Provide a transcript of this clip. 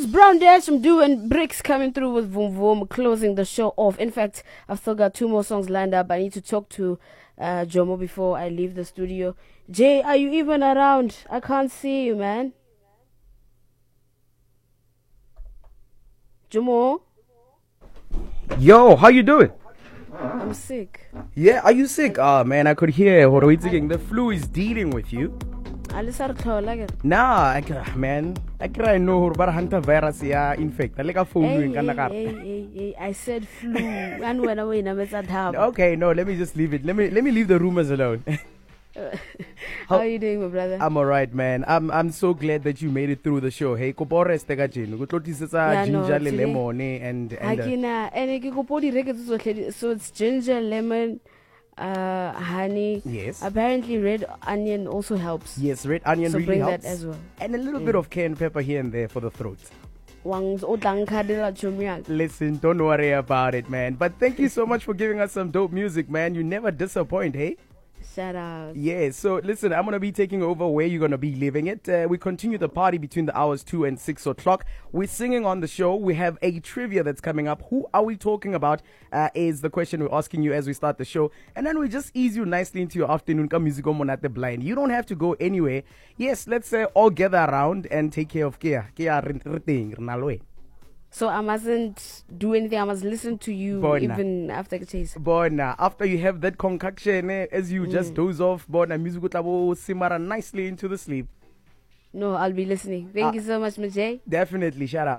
Brown Dash from Do and Bricks coming through with Voom Voom, closing the show off. In fact, I've still got 2 more songs lined up. I need to talk to Jomo before I leave the studio. Jay, are you even around? I can't see you, man. Jomo? Yo, how you doing? I'm sick. Yeah, are you sick? Oh man, I could hear the flu is dealing with you. Nah, I know about hantavirus infect. Like a phone. Hey, I said flu. And when I Okay, no, let me just leave it. Let me leave the rumors alone. How are you doing, my brother? I'm alright, man. I'm so glad that you made it through the show. Hey, kopores tega jin. Ginger lemon and so it's ginger, lemon, honey. Yes. Apparently red onion also helps. Yes, red onion so really bring helps. that as well. And a little bit of cayenne pepper here and there for the throat. Listen, don't worry about it, man. But thank you so much for giving us some dope music, man. You never disappoint, hey? Shout out. Yeah, so listen, I'm going to be taking over where you're going to be leaving it. We continue the party between the hours 2 and 6 o'clock. We're singing on the show. We have a trivia that's coming up. Who are we talking about is the question we're asking you as we start the show. And then we just ease you nicely into your afternoon. Come music monate blind. You don't have to go anywhere. Yes, let's all gather around and take care of Kia. So I mustn't do anything. I must listen to you even after the chase. Bona, after you have that concoction, as you just doze off, bona music will simmer nicely into the sleep. No, I'll be listening. Thank you so much, Majay. Definitely, shout out.